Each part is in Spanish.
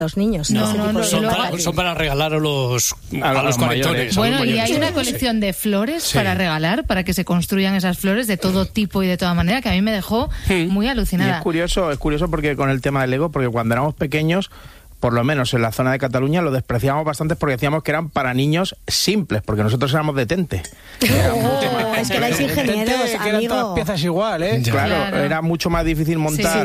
los niños. Son para regalar a los cuarentones. Bueno, y hay una colección de flores para regalar, para que se construyan esas flores de todo tipo y de toda manera, que a mí me dejó muy alucinada. Y es curioso porque con el tema del Lego, porque cuando éramos pequeños, por lo menos en la zona de Cataluña, lo despreciábamos bastante porque decíamos que eran para niños simples, porque nosotros éramos de Tente. Es que erais ingenieros, que eran todas piezas igual, ¿eh? Claro, era mucho más difícil montar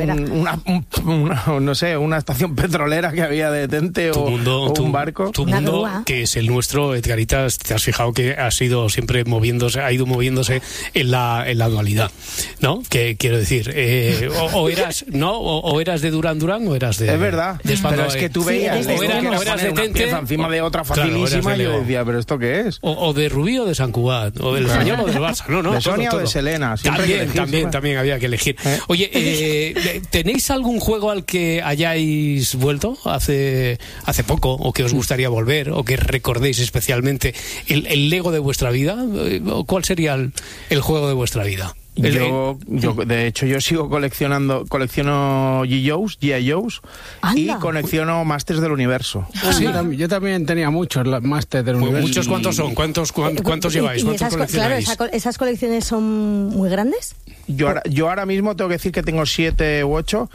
una estación petrolera que había de Tente o un barco. Tu mundo, que es el nuestro, Edgarita, te has fijado que ha ido siempre ha ido moviéndose en la dualidad, ¿no? Que quiero decir, o eras de Duran Duran o eras de... Es verdad. Pero es que tú veías eras de Tente encima de otra facilísima, y yo decía, ¿pero esto qué es? O de Rubí o de Sant Cugat, o del Español o del Barça. No, de Sonia o de Selena. También había que elegir. Oye, ¿tenéis algún juego al que hayáis vuelto hace poco, o que os gustaría volver, o que recordéis especialmente el Lego de vuestra vida? ¿Cuál sería el juego de vuestra vida? Yo de hecho yo sigo colecciono G.I. Joes y colecciono Masters del Universo. Sí, yo también tenía muchos Masters del Universo. ¿Muchos cuántos son? ¿Cuántos lleváis? ¿Cuántos coleccionáis? Claro, ¿esas colecciones son muy grandes? Yo ahora mismo tengo que decir que tengo 7 u 8.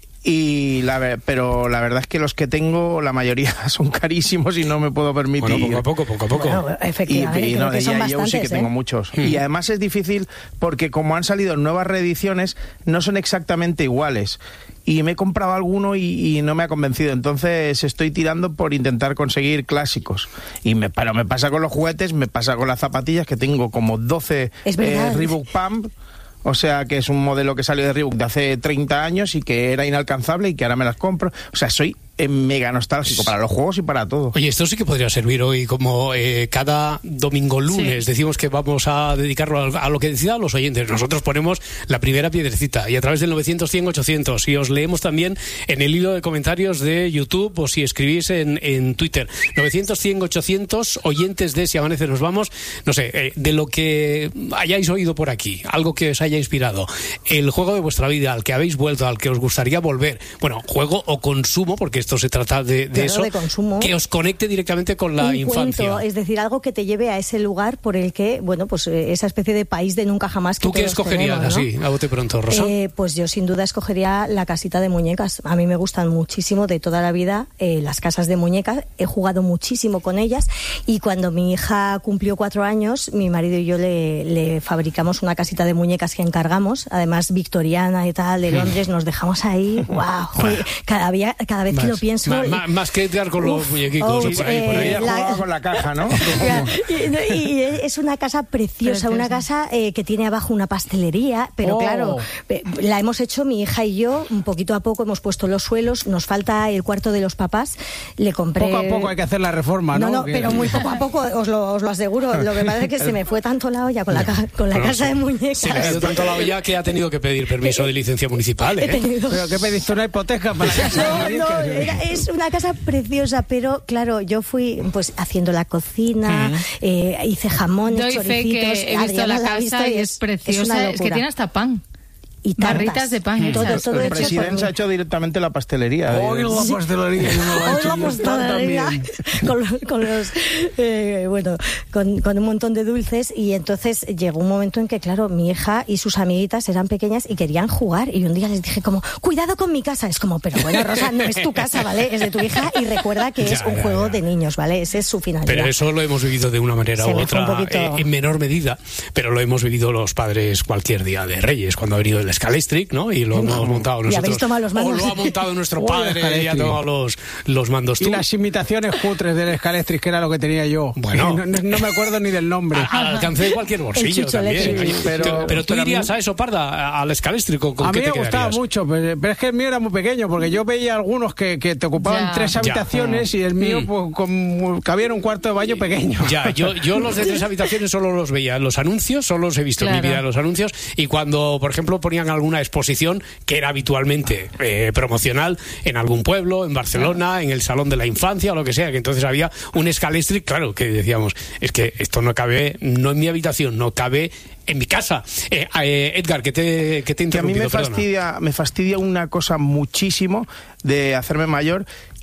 Pero la verdad es que los que tengo, la mayoría son carísimos y no me puedo permitir. Bueno, poco a poco. Bueno, efectivamente, creo que son bastantes, sí que tengo muchos. Y además es difícil porque como han salido nuevas reediciones, no son exactamente iguales. Y me he comprado alguno y no me ha convencido. Entonces estoy tirando por intentar conseguir clásicos. Pero me pasa con los juguetes, me pasa con las zapatillas, que tengo como 12 Reebok Pump. O sea, que es un modelo que salió de Reebok de hace 30 años y que era inalcanzable y que ahora me las compro. O sea, soy mega nostálgico para los juegos y para todo. Oye, esto sí que podría servir hoy como cada domingo lunes. Decimos que vamos a dedicarlo a lo que decidan los oyentes. Nosotros ponemos la primera piedrecita y a través del 900-100-800 y os leemos también en el hilo de comentarios de YouTube o si escribís en Twitter. 900-100-800, oyentes de Si Amanece Nos Vamos. No sé, de lo que hayáis oído por aquí, algo que os haya inspirado, el juego de vuestra vida, al que habéis vuelto, al que os gustaría volver. Bueno, juego o consumo, porque esto se trata de eso, de consumo, que os conecte directamente con la infancia. Cuento, es decir, algo que te lleve a ese lugar por el que, bueno, pues esa especie de país de nunca jamás que ¿Tú qué escogerías, tenemos, ¿no? así, a bote pronto, Rosa? Pues yo sin duda escogería la casita de muñecas. A mí me gustan muchísimo de toda la vida las casas de muñecas. He jugado muchísimo con ellas y cuando mi hija cumplió 4 años, mi marido y yo le fabricamos una casita de muñecas que encargamos, además victoriana y tal, de Londres. Nos dejamos ahí, wow, cada vez que lo pienso. Más que entrar con los muñequicos. Por ahí jugaba con la caja, ¿no? y es una casa preciosa, una casa que tiene abajo una pastelería, pero claro, la hemos hecho mi hija y yo, poquito a poco hemos puesto los suelos, nos falta el cuarto de los papás, le compré... Poco a poco hay que hacer la reforma, ¿no? No, pero muy poco a poco, os lo aseguro. Lo que pasa es que se me fue tanto la olla con la casa de muñecas. Se le ha ido tanto la olla que ha tenido que pedir permiso de licencia municipal, ¿eh? ¿Pero qué pediste? ¿Una hipoteca para la casa? Es una casa preciosa, pero claro, yo fui pues haciendo la cocina, hice jamones, choricitos. He visto la casa y es preciosa, es que tiene hasta pan. Y barritas de pan. Todo el presidente ha hecho directamente la pastelería. Hoy la pastelería. Con un montón de dulces. Y entonces llegó un momento en que, claro, mi hija y sus amiguitas eran pequeñas y querían jugar. Y un día les dije como, cuidado con mi casa. Es como, pero bueno, Rosa, no es tu casa, ¿vale? Es de tu hija y recuerda que es un juego de niños, ¿vale? Esa es su finalidad. Pero eso lo hemos vivido de una manera u otra, en menor medida. Pero lo hemos vivido los padres cualquier día de Reyes, cuando ha venido el Scalestric, ¿no? Y lo hemos montado nosotros. O lo ha montado nuestro padre y ha tomado los mandos tú. Y las imitaciones cutres del Scalestric, que era lo que tenía yo. Bueno. No me acuerdo ni del nombre. Al alcance de cualquier bolsillo también. Sí, pero tú dirías a eso, Parda, al Scalestric, ¿con qué te quedarías? A mí me gustaba mucho, pero es que el mío era muy pequeño, porque yo veía algunos que te ocupaban 3 habitaciones y el mío pues, cabía en un cuarto de baño pequeño. Yo los de 3 habitaciones solo los veía en los anuncios, solo los he visto en mi vida en los anuncios, y cuando, por ejemplo, ponían tenían alguna exposición que era habitualmente promocional en algún pueblo, en Barcelona, en el Salón de la Infancia o lo que sea, que entonces había un escalestri, claro, que decíamos, es que esto no cabe, no en mi habitación, no cabe en mi casa. Edgar, ¿qué te he interrumpido? Que a mí me fastidia una cosa muchísimo de hacerme mayor,